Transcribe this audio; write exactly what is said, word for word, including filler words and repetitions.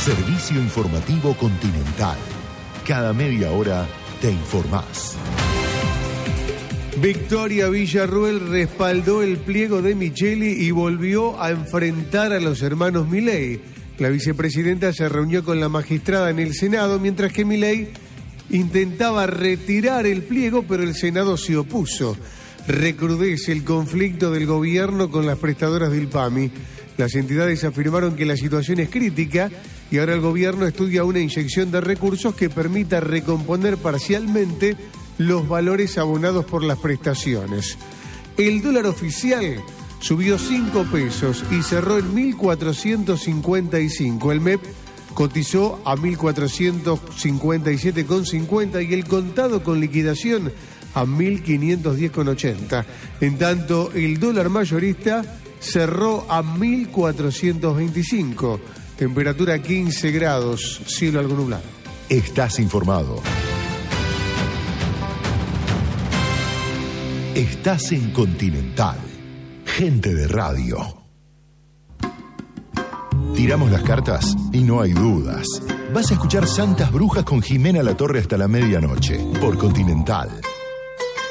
Servicio informativo Continental. Cada media hora te informás. Victoria Villarruel respaldó el pliego de Micheli y volvió a enfrentar a los hermanos Milei. La vicepresidenta se reunió con la magistrada en el Senado, mientras que Milei intentaba retirar el pliego, pero el Senado se opuso. Recrudece el conflicto del gobierno con las prestadoras del PAMI. Las entidades afirmaron que la situación es crítica y ahora el gobierno estudia una inyección de recursos que permita recomponer parcialmente los valores abonados por las prestaciones. El dólar oficial subió cinco pesos y cerró en mil cuatrocientos cincuenta y cinco. El M E P cotizó a mil cuatrocientos cincuenta y siete con cincuenta y el contado con liquidación a mil quinientos diez con ochenta. En tanto, el dólar mayorista cerró a mil cuatrocientos veinticinco. Temperatura quince grados, cielo algo nublado. Estás informado. Estás en Continental. Gente de radio. Tiramos las cartas y no hay dudas. Vas a escuchar Santas Brujas con Jimena Latorre hasta la medianoche por Continental.